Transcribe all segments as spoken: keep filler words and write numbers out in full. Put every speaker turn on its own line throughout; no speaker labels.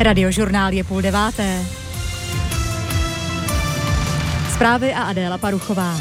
Radiožurnál je půl deváté. Zprávy a Adéla Paruchová.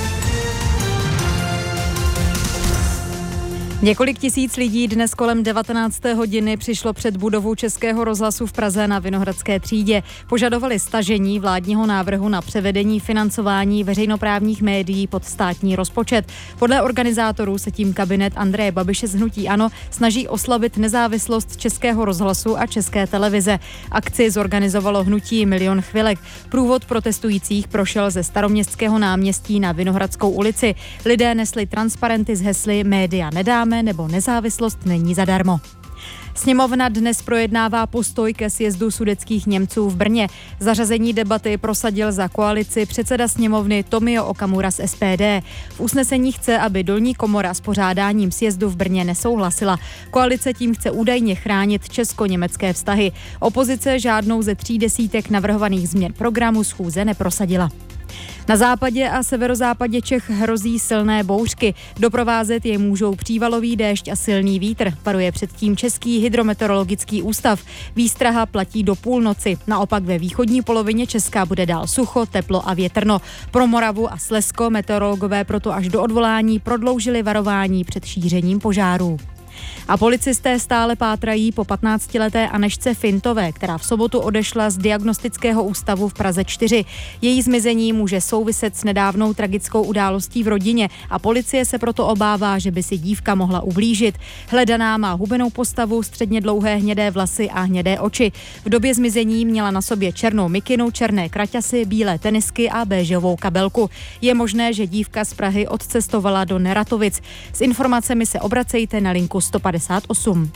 Několik tisíc lidí dnes kolem devatenácté hodiny přišlo před budovu Českého rozhlasu v Praze na Vinohradské třídě. Požadovali stažení vládního návrhu na převedení financování veřejnoprávních médií pod státní rozpočet. Podle organizátorů se tím kabinet Andreje Babiše z hnutí ANO snaží oslabit nezávislost Českého rozhlasu a České televize. Akci zorganizovalo hnutí Milion chvilek. Průvod protestujících prošel ze Staroměstského náměstí na Vinohradskou ulici. Lidé nesli transparenty s hesly Média nedáme nebo nezávislost není zadarmo. Sněmovna dnes projednává postoj ke sjezdu sudetských Němců v Brně. Zařazení debaty prosadil za koalici předseda sněmovny Tomio Okamura z S P D. V usnesení chce, aby dolní komora s pořádáním sjezdu v Brně nesouhlasila. Koalice tím chce údajně chránit česko-německé vztahy. Opozice žádnou ze tří desítek navrhovaných změn programu schůze neprosadila. Na západě a severozápadě Čech hrozí silné bouřky. Doprovázet je můžou přívalový déšť a silný vítr, varuje předtím Český hydrometeorologický ústav. Výstraha platí do půlnoci. Naopak ve východní polovině Česka bude dál sucho, teplo a větrno. Pro Moravu a Slezsko meteorologové proto až do odvolání prodloužili varování před šířením požárů. A policisté stále pátrají po patnáctileté Anežce Fintové, která v sobotu odešla z diagnostického ústavu v Praze čtyři. Její zmizení může souviset s nedávnou tragickou událostí v rodině a policie se proto obává, že by si dívka mohla ublížit. Hledaná má hubenou postavu, středně dlouhé hnědé vlasy a hnědé oči. V době zmizení měla na sobě černou mikinu, černé kraťasy, bílé tenisky a béžovou kabelku. Je možné, že dívka z Prahy odcestovala do Neratovic. S informacemi se obracejte na linku sto padesát osm.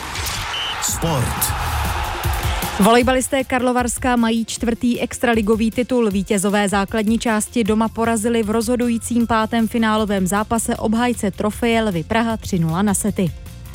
Sport.
Volejbalisté Karlovarska mají čtvrtý extraligový titul. Vítězové základní části doma porazili v rozhodujícím pátém finálovém zápase obhájce trofeje Lvy Praha tři nula na sety.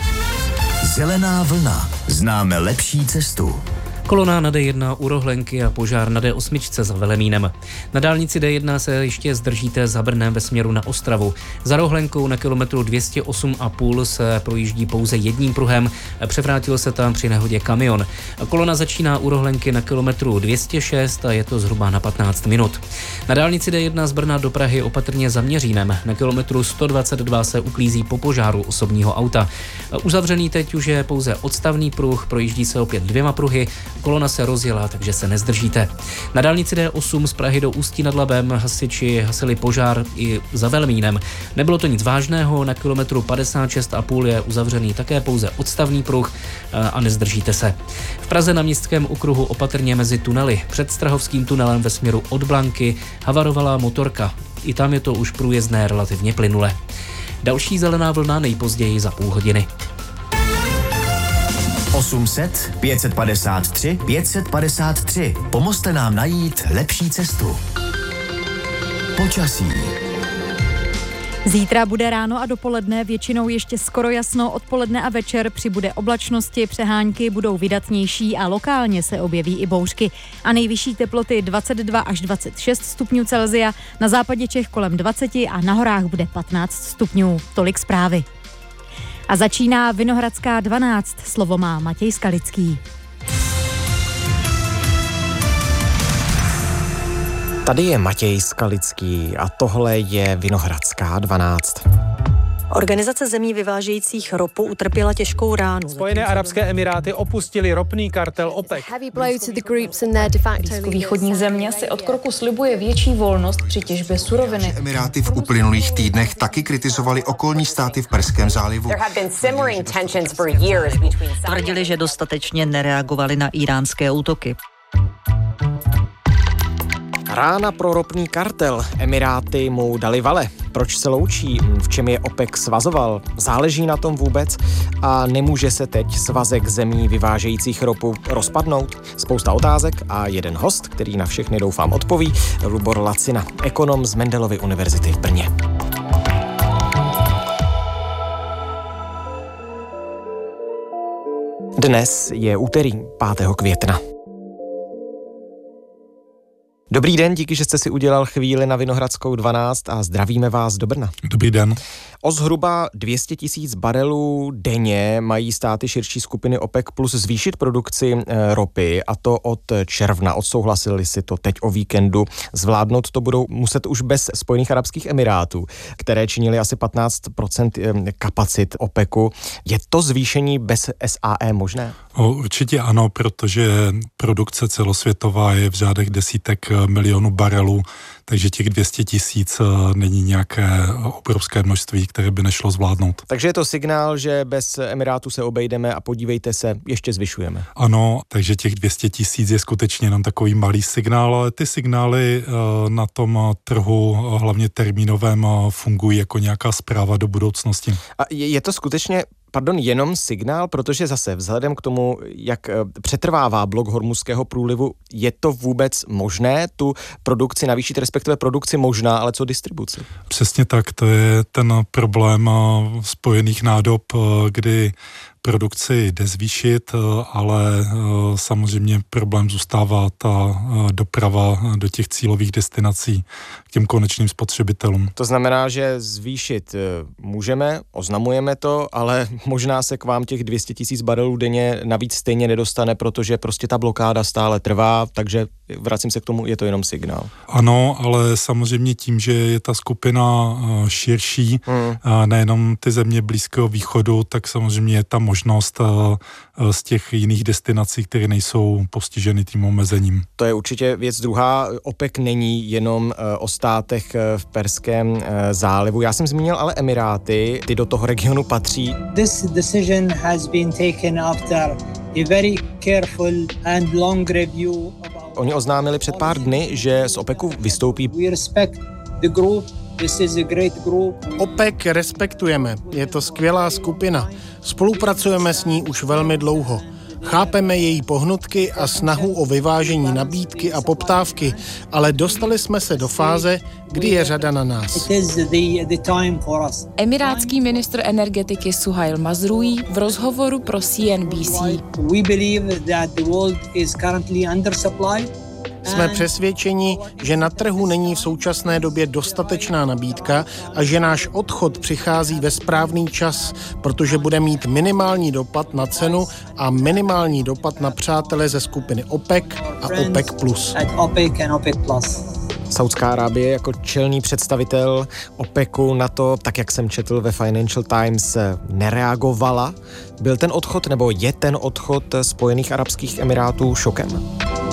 Zelená vlna. Známe lepší cestu.
Kolona na D jedna u Rohlenky a požár na D osm za Velemínem. Na dálnici D jedna se ještě zdržíte za Brnem ve směru na Ostravu. Za Rohlenkou na kilometru dvě stě osm a půl se projíždí pouze jedním pruhem. Převrátil se tam při nehodě kamion. Kolona začíná u Rohlenky na kilometru dvě stě šest a je to zhruba na patnáct minut. Na dálnici D jedna z Brna do Prahy opatrně za Měřínem. Na kilometru sto dvacet dva se uklízí po požáru osobního auta. Uzavřený teď už je pouze odstavný pruh, projíždí se opět dvěma pruhy. Kolona se rozjela, takže se nezdržíte. Na dálnici D osm z Prahy do Ústí nad Labem hasiči hasili požár i za Velemínem. Nebylo to nic vážného, na kilometru padesát šest a půl je uzavřený také pouze odstavný pruh a nezdržíte se. V Praze na Městském okruhu opatrně mezi tunely. Před Strahovským tunelem ve směru od Blanky havarovala motorka. I tam je to už průjezdné relativně plynule. Další zelená vlna nejpozději za půl hodiny.
osm set, pět set padesát tři, pět set padesát tři. Pomozte nám najít lepší cestu. Počasí.
Zítra bude ráno a dopoledne většinou ještě skoro jasno, odpoledne a večer přibude oblačnosti, přehánky budou vydatnější a lokálně se objeví i bouřky. A nejvyšší teploty dvacet dva až dvacet šest stupňů Celsia, na západě Čech kolem dvacet a na horách bude patnáct stupňů. Tolik zprávy. A začíná Vinohradská dvanáct, slovo má Matěj Skalický.
Tady je Matěj Skalický a tohle je Vinohradská dvanáct.
Organizace zemí vyvážejících ropu utrpěla těžkou ránu.
Spojené arabské emiráty opustili ropný kartel OPEC.
Východní země si od kroku slibuje větší volnost při těžbě suroviny.
Emiráty v uplynulých týdnech taky kritizovali okolní státy v Perském zálivu.
Tvrdili, že dostatečně nereagovali na íránské útoky.
Rána pro ropný kartel. Emiráty mu dali vale. Proč se loučí? V čem je OPEC svazoval? Záleží na tom vůbec? A nemůže se teď svazek zemí vyvážejících ropu rozpadnout? Spousta otázek a jeden host, který na všechny doufám odpoví, Lubor Lacina, ekonom z Mendelovy univerzity v Brně. Dnes je úterý pátého května. Dobrý den, díky, že jste si udělal chvíli na Vinohradskou dvanáct a zdravíme vás do Brna.
Dobrý den.
O zhruba dvě stě tisíc barelů denně mají státy širší skupiny OPEC plus zvýšit produkci e, ropy, a to od června. Odsouhlasili si to teď o víkendu. Zvládnout to budou muset už bez Spojených arabských emirátů, které činily asi patnáct procent kapacit OPECu. Je to zvýšení bez S A E možné?
O, určitě ano, protože produkce celosvětová je v řádech desítek milionů barelů, takže těch dvě stě tisíc není nějaké obrovské množství, které by nešlo zvládnout.
Takže je to signál, že bez Emirátu se obejdeme a podívejte se, ještě zvyšujeme.
Ano, takže těch dvě stě tisíc je skutečně jenom takový malý signál, ale ty signály na tom trhu, hlavně termínovém, fungují jako nějaká zpráva do budoucnosti.
A je to skutečně Pardon, jenom signál, protože zase vzhledem k tomu, jak přetrvává blok Hormuzského průlivu, je to vůbec možné tu produkci navýšit, respektive produkci možná, ale co distribuci?
Přesně tak, to je ten problém spojených nádob, kdy produkci jde zvýšit, ale samozřejmě problém zůstává ta doprava do těch cílových destinací k těm konečným spotřebitelům.
To znamená, že zvýšit můžeme, oznamujeme to, ale možná se k vám těch dvě stě tisíc barelů denně navíc stejně nedostane, protože prostě ta blokáda stále trvá, takže vracím se k tomu, je to jenom signál.
Ano, ale samozřejmě tím, že je ta skupina širší, hmm. nejenom ty země Blízkého východu, tak samozřejmě je tam možnost z těch jiných destinací, které nejsou postiženy tím omezením.
To je určitě věc druhá. OPEC není jenom o státech v Perském zálivu. Já jsem zmínil ale Emiráty, ty do toho regionu patří.
This decision has been taken after a very careful and long review.
Oni oznámili před pár dny, že z OPECu vystoupí.
We respect the group. This is a great group.
OPEC respektujeme, je to skvělá skupina. Spolupracujeme s ní už velmi dlouho. Chápeme její pohnutky a snahu o vyvážení nabídky a poptávky, ale dostali jsme se do fáze, kdy je řada na nás.
Emirátský ministr energetiky Suhail Mazrui v rozhovoru pro C N B C.
We believe that the world is currently undersupplied.
Jsme přesvědčeni, že na trhu není v současné době dostatečná nabídka a že náš odchod přichází ve správný čas, protože bude mít minimální dopad na cenu a minimální dopad na přátele ze skupiny OPEC a OPEC plus.
Saudská Arábie jako čelný představitel OPECu na to, tak jak jsem četl ve Financial Times, nereagovala. Byl ten odchod nebo je ten odchod Spojených arabských emirátů šokem?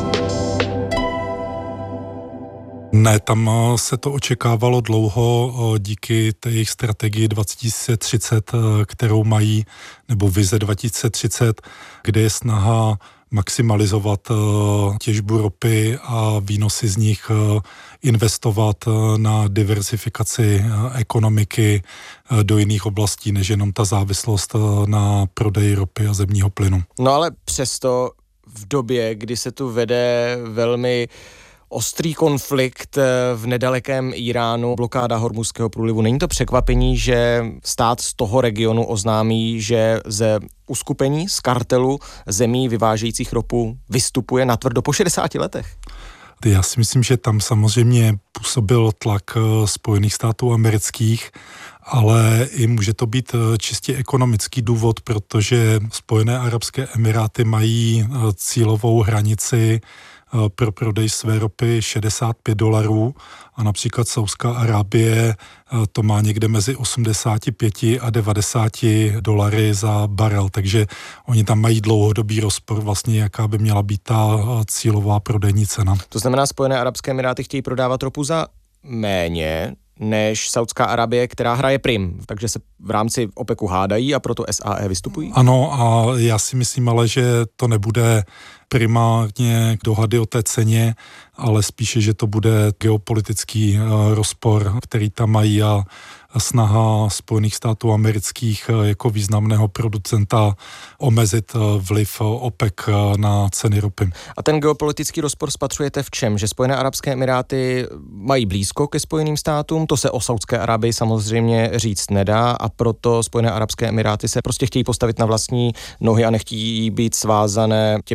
Ne, tam se to očekávalo dlouho díky té jejich strategii dva tisíce třicet, kterou mají, nebo vize dva tisíce třicet, kde je snaha maximalizovat těžbu ropy a výnosy z nich investovat na diversifikaci ekonomiky do jiných oblastí, než jenom ta závislost na prodeji ropy a zemního plynu.
No ale přesto v době, kdy se tu vede velmi ostrý konflikt v nedalekém Iránu, blokáda Hormuzského průlivu. Není to překvapení, že stát z toho regionu oznámí, že ze uskupení, z kartelu zemí vyvážejících ropu vystupuje natvrdo po šedesáti letech?
Já si myslím, že tam samozřejmě působil tlak Spojených států amerických, ale i může to být čistě ekonomický důvod, protože Spojené arabské emiráty mají cílovou hranici pro prodej své ropy šedesát pět dolarů a například Saudská Arábie to má někde mezi osmdesát pět a devadesát dolary za barel, takže oni tam mají dlouhodobý rozpor vlastně, jaká by měla být ta cílová prodejní cena.
To znamená, Spojené arabské emiráty chtějí prodávat ropu za méně než Saudská Arábie, která hraje prim, takže se v rámci OPECu hádají a proto S A E vystupují?
Ano, a já si myslím ale, že to nebude primárně dohady o té ceně, ale spíše, že to bude geopolitický rozpor, který tam mají a snaha Spojených států amerických jako významného producenta omezit vliv OPEC na ceny ropy.
A ten geopolitický rozpor spatřujete v čem? Že Spojené arabské emiráty mají blízko ke Spojeným státům, to se o Saudské Arábii samozřejmě říct nedá a proto Spojené arabské emiráty se prostě chtějí postavit na vlastní nohy a nechtějí být svázané těmi kvótami?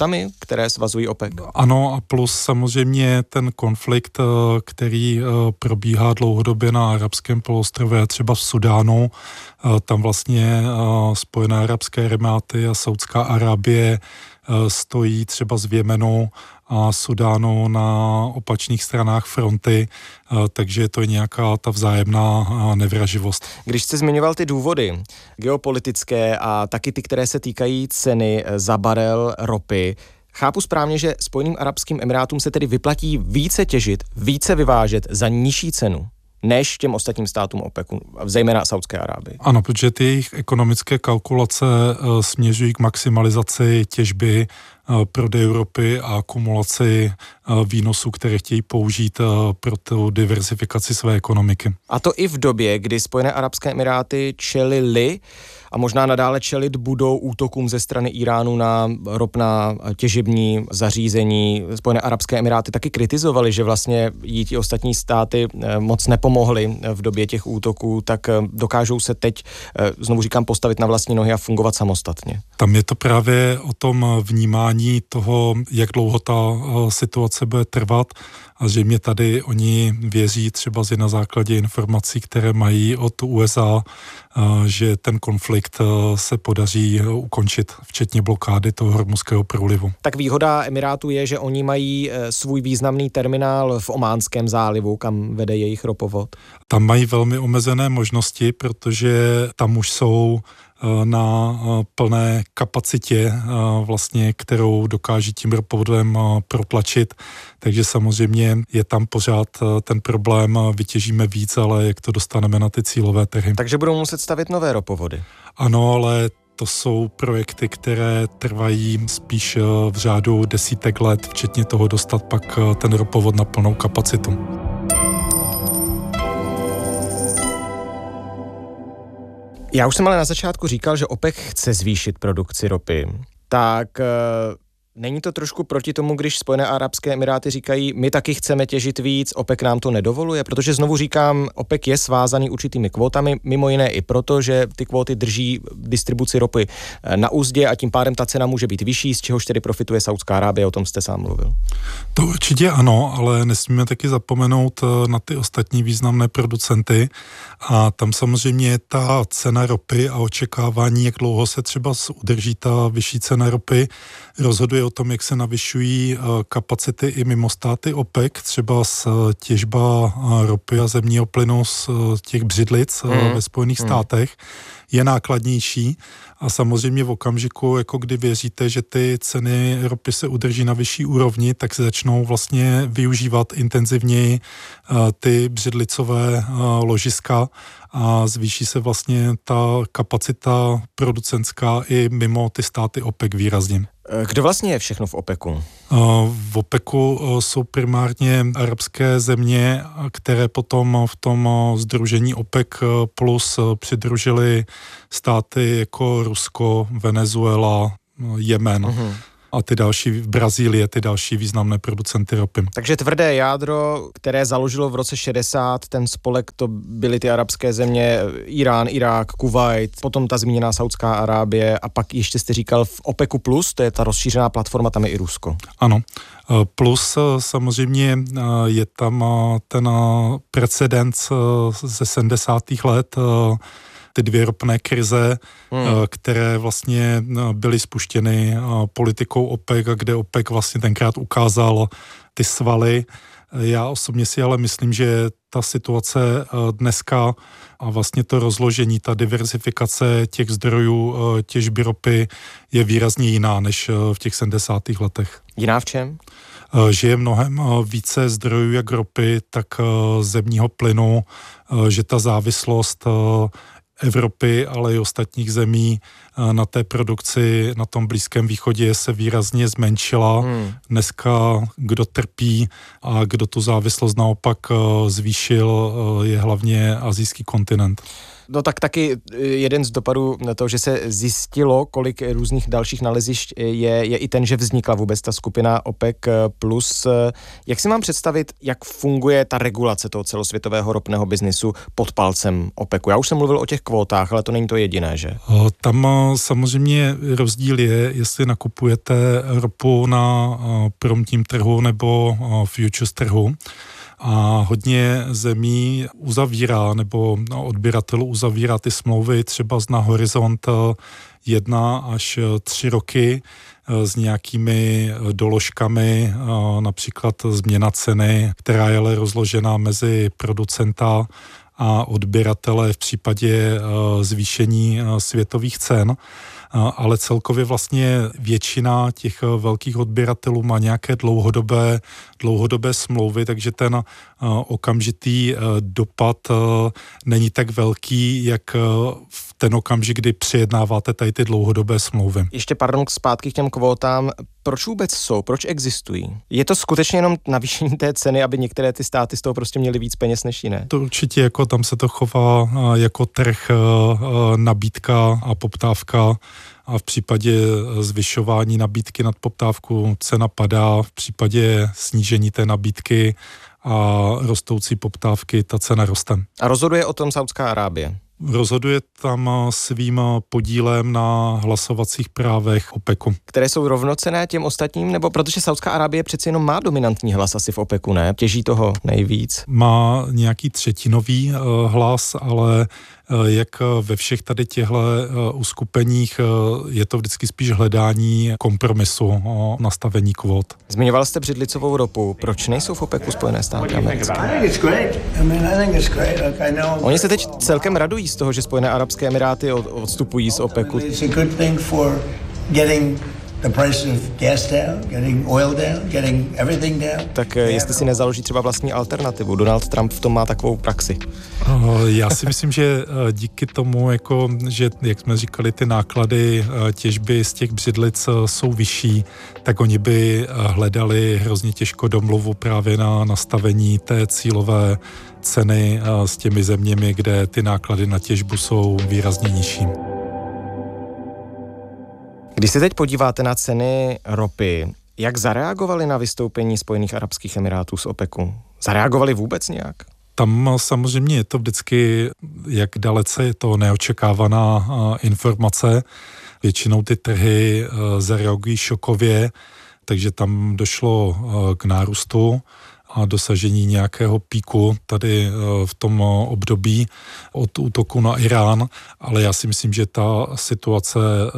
kvótami, které svazují OPEC?
Ano, a plus samozřejmě ten konflikt, který probíhá dlouhodobě na arabském poloostrově, třeba v Sudánu. Tam vlastně Spojené arabské emiráty a Saudská Arábie stojí třeba z Jemenu a Sudánu na opačných stranách fronty, takže to je nějaká ta vzájemná nevraživost.
Když jste zmiňoval ty důvody geopolitické a taky ty, které se týkají ceny za barel ropy, chápu správně, že Spojeným arabským emirátům se tedy vyplatí více těžit, více vyvážet za nižší cenu než těm ostatním státům OPECu, zejména Saudské Arábii.
Ano, protože ty jejich ekonomické kalkulace uh, směřují k maximalizaci těžby, uh, prodeju ropy a akumulaci uh, výnosů, které chtějí použít uh, pro tu diverzifikaci své ekonomiky.
A to i v době, kdy Spojené arabské emiráty čelily a možná nadále čelit budou útokům ze strany Iránu na ropná těžební zařízení. Spojené arabské emiráty taky kritizovali, že vlastně jí ti ostatní státy moc nepomohly v době těch útoků, tak dokážou se teď, znovu říkám, postavit na vlastní nohy a fungovat samostatně.
Tam je to právě o tom vnímání toho, jak dlouho ta situace bude trvat, a že mě tady oni věří třeba na základě informací, které mají od U S A, že ten konflikt se podaří ukončit, včetně blokády toho hormuzského průlivu.
Tak výhoda Emirátů je, že oni mají svůj významný terminál v Ománském zálivu, kam vede jejich ropovod.
Tam mají velmi omezené možnosti, protože tam už jsou na plné kapacitě, vlastně, kterou dokáží tím ropovodem protlačit. Takže samozřejmě je tam pořád ten problém, vytěžíme víc, ale jak to dostaneme na ty cílové trhy.
Takže budou muset stavět nové ropovody.
Ano, ale to jsou projekty, které trvají spíš v řádu desítek let, včetně toho dostat pak ten ropovod na plnou kapacitu.
Já už jsem ale na začátku říkal, že OPEC chce zvýšit produkci ropy. Tak e, není to trošku proti tomu, když Spojené arabské emiráty říkají, my taky chceme těžit víc, OPEC nám to nedovoluje? Protože znovu říkám, OPEC je svázaný určitými kvótami, mimo jiné i proto, že ty kvóty drží distribuci ropy na uzdě a tím pádem ta cena může být vyšší, z čehož tedy profituje Saudská Arábie, o tom jste sám mluvil.
To určitě ano, ale nesmíme taky zapomenout na ty ostatní významné producenty a tam samozřejmě ta cena ropy a očekávání, jak dlouho se třeba udrží ta vyšší cena ropy, rozhoduje o tom, jak se navyšují kapacity i mimo státy OPEC, třeba z těžba ropy a zemního plynu z těch břidlic hmm. ve Spojených hmm. státech je nákladnější a samozřejmě v okamžiku, jako kdy věříte, že ty ceny ropy se udrží na vyšší úrovni, tak se začnou vlastně využívat intenzivněji ty břidlicové ložiska a zvýší se vlastně ta kapacita producentská i mimo ty státy OPEC výrazně.
Kdo vlastně je všechno v OPECu?
V OPECu jsou primárně arabské země, které potom v tom sdružení OPEC plus přidružily státy jako Rusko, Venezuela, Jemen. Uh-huh. A ty další, v Brazílii, ty další významné producenty ropy.
Takže tvrdé jádro, které založilo v roce šedesát, ten spolek, to byly ty arabské země, Irán, Irák, Kuvajt, potom ta zmíněná Saudská Arábie a pak ještě jste říkal v OPECu plus, to je ta rozšířená platforma, tam je i Rusko.
Ano. Plus samozřejmě je tam ten precedens ze sedmdesátých let, ty dvě ropné krize, hmm. které vlastně byly spuštěny politikou OPEC, kde OPEC vlastně tenkrát ukázal ty svaly. Já osobně si ale myslím, že ta situace dneska a vlastně to rozložení, ta diverzifikace těch zdrojů těžby ropy je výrazně jiná než v těch sedmdesátých letech.
Jiná v čem?
Že je mnohem více zdrojů jak ropy, tak zemního plynu, že ta závislost Evropy, ale i ostatních zemí na té produkci na tom Blízkém východě se výrazně zmenšila. Hmm. Dneska kdo trpí a kdo tu závislost naopak zvýšil, je hlavně asijský kontinent.
No tak taky jeden z dopadů na to, že se zjistilo, kolik různých dalších nalezišť je, je i ten, že vznikla vůbec ta skupina OPEC plus. Jak si mám představit, jak funguje ta regulace toho celosvětového ropného biznisu pod palcem OPECu? Já už jsem mluvil o těch kvótách, ale to není to jediné, že?
Tam samozřejmě rozdíl je, jestli nakupujete ropu na promptním trhu nebo futures trhu. A hodně zemí uzavírá, nebo odběratelů uzavírá ty smlouvy třeba na horizont jedna až tři roky s nějakými doložkami, například změna ceny, která je ale rozložena mezi producenta a odběratele v případě zvýšení světových cen. Ale celkově vlastně většina těch velkých odběratelů má nějaké dlouhodobé, dlouhodobé smlouvy, takže ten okamžitý dopad není tak velký, jak v ten okamžik, kdy přijednáváte tady ty dlouhodobé smlouvy.
Ještě pardon, zpátky k těm kvótám. Proč vůbec jsou? Proč existují? Je to skutečně jenom navýšení té ceny, aby některé ty státy z toho prostě měly víc peněz než jiné?
To určitě jako tam se to chová jako trh, nabídka a poptávka. A v případě zvyšování nabídky nad poptávku cena padá, v případě snížení té nabídky a rostoucí poptávky ta cena roste.
A rozhoduje o tom Saudská Arábie?
Rozhoduje tam svým podílem na hlasovacích právech OPECu.
Které jsou rovnocenné těm ostatním, nebo protože Saudská Arábie přeci jenom má dominantní hlas asi v OPECu, ne? Těží toho nejvíc?
Má nějaký třetinový hlas, ale jak ve všech tady těchto uskupeních je to vždycky spíš hledání kompromisu o nastavení kvót.
Zmiňoval jste břidlicovou ropu. Proč nejsou v OPECu Spojené státy americké? Oni se teď celkem radují z toho, že Spojené arabské emiráty odstupují z OPECu.
The price of gas down, getting oil down, getting everything down.
Tak jestli si nezaloží třeba vlastní alternativu. Donald Trump v tom má takovou praxi.
Já si myslím, že díky tomu, jako, že jak jsme říkali, ty náklady těžby z těch břidlic jsou vyšší, tak oni by hledali hrozně těžko domluvu právě na nastavení té cílové ceny s těmi zeměmi, kde ty náklady na těžbu jsou výrazně nižší.
Když se teď podíváte na ceny ropy, jak zareagovali na vystoupení Spojených arabských emirátů z OPECu? Zareagovali vůbec nějak?
Tam samozřejmě je to vždycky, jak dalece je to neočekávaná informace. Většinou ty trhy zareagují šokově, takže tam došlo k nárůstu a dosažení nějakého píku tady v tom období od útoku na Irán, ale já si myslím, že ta situace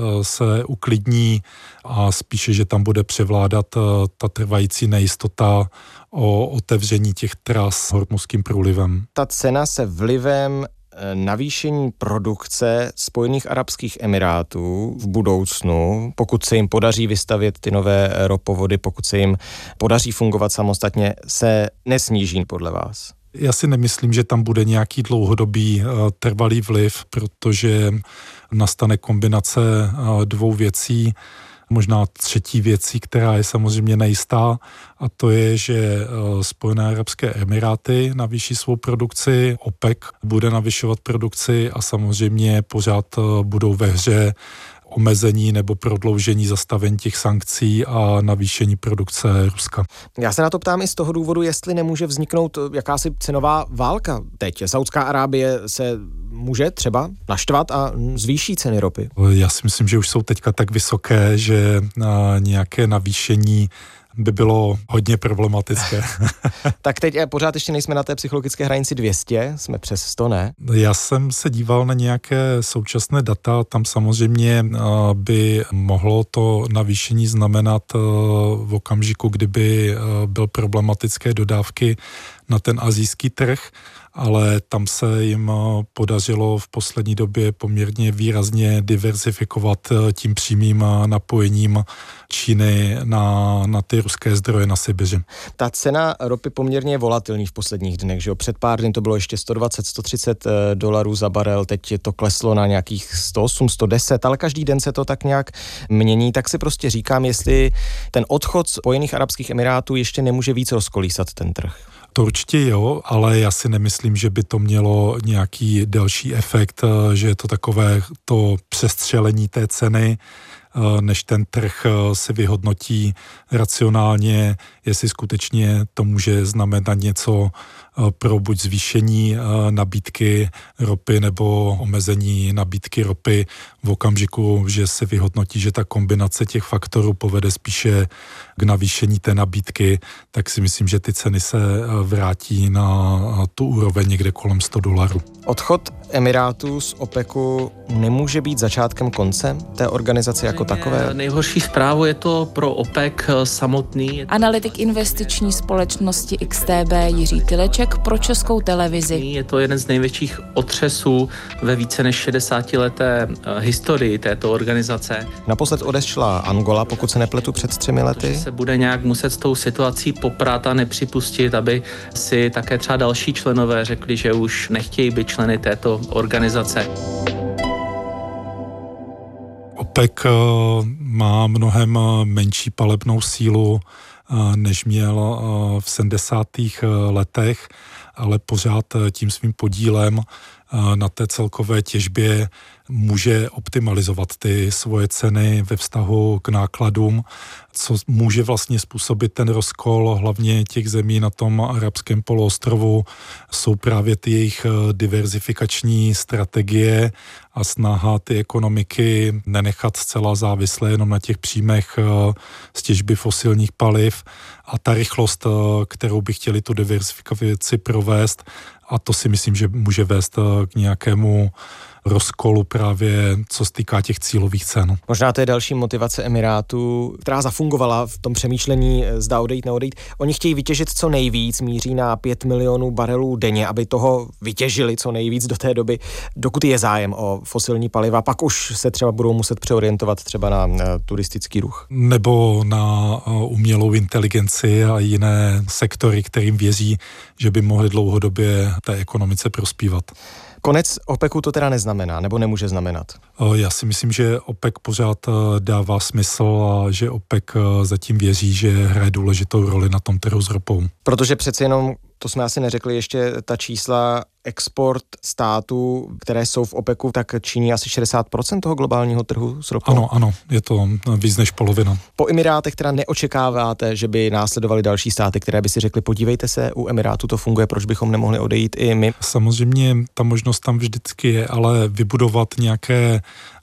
se uklidní a spíše, že tam bude převládat ta trvající nejistota o otevření těch tras hormuzským průlivem.
Ta cena se vlivem navýšení produkce Spojených arabských emirátů v budoucnu, pokud se jim podaří vystavět ty nové ropovody, pokud se jim podaří fungovat samostatně, se nesníží podle vás?
Já si nemyslím, že tam bude nějaký dlouhodobý trvalý vliv, protože nastane kombinace dvou věcí. Možná třetí věcí, která je samozřejmě nejistá, a to je, že Spojené arabské emiráty navýší svou produkci, OPEC bude navyšovat produkci a samozřejmě pořád budou ve hře omezení nebo prodloužení zastavení těch sankcí a navýšení produkce Ruska.
Já se na to ptám i z toho důvodu, jestli nemůže vzniknout jakási cenová válka teď. Saudská Arábie se může třeba naštvat a zvýší ceny ropy.
Já si myslím, že už jsou teďka tak vysoké, že nějaké navýšení by bylo hodně problematické.
Tak teď pořád ještě nejsme na té psychologické hranici dvě stě, jsme přes sto, ne?
Já jsem se díval na nějaké současné data, tam samozřejmě by mohlo to navýšení znamenat v okamžiku, kdyby byl problematické dodávky na ten asijský trh, ale tam se jim podařilo v poslední době poměrně výrazně diverzifikovat tím přímým napojením Číny na, na ty ruské zdroje na Sibiři.
Ta cena ropy poměrně je volatilní v posledních dnech, že jo? Před pár dny to bylo ještě sto dvacet, sto třicet dolarů za barel, teď to kleslo na nějakých sto osm, sto deset, ale každý den se to tak nějak mění, tak si prostě říkám, jestli ten odchod Spojených arabských emirátů ještě nemůže víc rozkolísat ten trh.
To určitě jo, ale já si nemyslím, že by to mělo nějaký další efekt, že je to takové to přestřelení té ceny, než ten trh si vyhodnotí racionálně, jestli skutečně to může znamenat něco pro buď zvýšení nabídky ropy nebo omezení nabídky ropy v okamžiku, že se vyhodnotí, že ta kombinace těch faktorů povede spíše k navýšení té nabídky, tak si myslím, že ty ceny se vrátí na tu úroveň někde kolem sto dolarů.
Odchod Emirátů z OPECu nemůže být začátkem konce té organizace jako takové?
Nejhorší zprávu je to pro OPEC samotný.
Analytik investiční společnosti X T B Jiří Tyleček pro Českou televizi.
Je to jeden z největších otřesů ve více než šedesátileté historii této organizace.
Naposled odešla Angola, pokud se nepletu, před třemi lety.
Se bude nějak muset s tou situací poprat a nepřipustit, aby si také třeba další členové řekli, že už nechtějí být členy této organizace.
OPEC má mnohem menší palebnou sílu, než měl v sedmdesátých letech, ale pořád tím svým podílem na té celkové těžbě může optimalizovat ty svoje ceny ve vztahu k nákladům, co může vlastně způsobit ten rozkol hlavně těch zemí na tom arabském poloostrovu, jsou právě ty jejich diverzifikační strategie a snaha ty ekonomiky nenechat zcela závislé jenom na těch příjmech z těžby fosilních paliv a ta rychlost, kterou by chtěli tu diverzifikaci provést, a to si myslím, že může vést k nějakému rozkolu právě, co se týká těch cílových cen.
Možná to je další motivace Emirátů, která zafungovala v tom přemýšlení, zda odejít, neodejít. Oni chtějí vytěžit co nejvíc, míří na pět milionů barelů denně, aby toho vytěžili co nejvíc do té doby, dokud je zájem o fosilní paliva, pak už se třeba budou muset přeorientovat třeba na, na turistický ruch.
Nebo na umělou inteligenci a jiné sektory, kterým věří, že by mohly dlouhodobě té ekonomice prospívat.
Konec OPECu to teda neznamená, nebo nemůže znamenat?
Já si myslím, že OPEC pořád dává smysl a že OPEC zatím věří, že hraje důležitou roli na tom trhu s ropou.
Protože přeci jenom, to jsme asi neřekli ještě, ta čísla export států, které jsou v OPECu, tak činí asi šedesát procent toho globálního trhu s ropou.
Ano, ano, je to víc než polovina.
Po Emirátech teda neočekáváte, že by následovaly další státy, které by si řekly, podívejte se, u Emirátu to funguje, proč bychom nemohli odejít i my?
Samozřejmě ta možnost tam vždycky je, ale vybudovat nějaké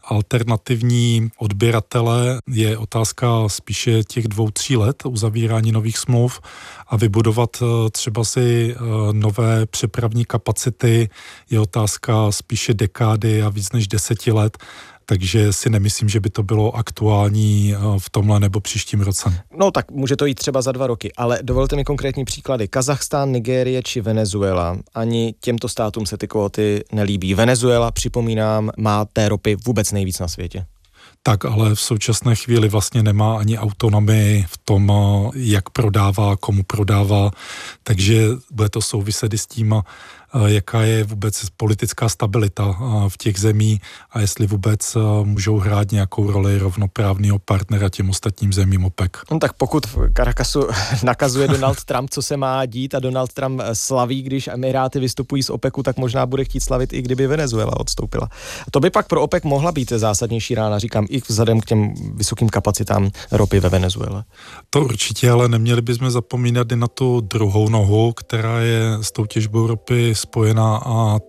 alternativní odběratele je otázka spíše těch dvou, tří let uzavírání nových smluv a vybudovat třeba si nové přepravní kapacity je otázka spíše dekády a víc než deseti let. Takže si nemyslím, že by to bylo aktuální v tomhle nebo příštím roce.
No tak může to jít třeba za dva roky, ale dovolte mi konkrétní příklady. Kazachstán, Nigérie či Venezuela. Ani těmto státům se ty kvóty nelíbí. Venezuela, připomínám, má té ropy vůbec nejvíc na světě.
Tak, ale v současné chvíli vlastně nemá ani autonomii v tom, jak prodává, komu prodává, takže bude to souviset s tím, jaká je vůbec politická stabilita v těch zemí a jestli vůbec můžou hrát nějakou roli rovnoprávného partnera těm ostatním zemím OPEC.
No tak pokud v Caracasu nakazuje Donald Trump, co se má dít a Donald Trump slaví, když Emiráty vystupují z OPECu, tak možná bude chtít slavit i kdyby Venezuela odstoupila. To by pak pro OPEC mohla být zásadnější rána, říkám, i vzhledem k těm vysokým kapacitám ropy ve Venezuele.
To určitě, ale neměli bychom zapomínat i na tu druhou nohu, která je s tou těžbou ropy spojená, a